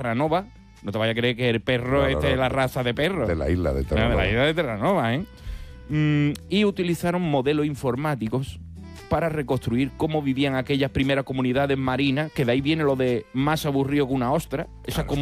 Terranova. No te vayas a creer que el perro es la raza de perro. De la isla de Terranova. De la isla de Terranova, ¿eh? Y utilizaron modelos informáticos para reconstruir cómo vivían aquellas primeras comunidades marinas, que de ahí viene lo de más aburrido que una ostra. Esas